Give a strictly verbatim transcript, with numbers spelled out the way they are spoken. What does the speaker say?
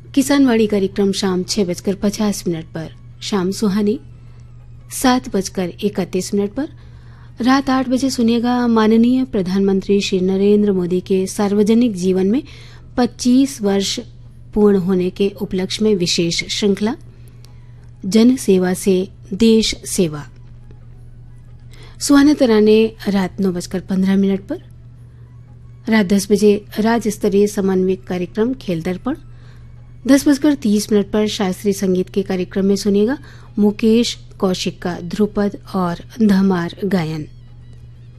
किसानवाड़ी कार्यक्रम शाम छह बजकर पचास मिनट पर, शाम सुहानी सात बजकर इकतीस मिनट पर, रात आठ बजे सुनिएगा माननीय प्रधानमंत्री श्री नरेंद्र मोदी के सार्वजनिक जीवन में पच्चीस वर्ष पूर्ण होने के उपलक्ष्य में विशेष श्रृंखला जन सेवा से देश सेवा। सुहाना तराने रात नौ बजकर पंद्रह मिनट पर, रात दस बजे राज्य स्तरीय समन्वयक कार्यक्रम खेल दर्पण, दस बजकर तीस मिनट पर शास्त्रीय संगीत के कार्यक्रम में सुनिएगा मुकेश कौशिक का ध्रुपद और धमार गायन।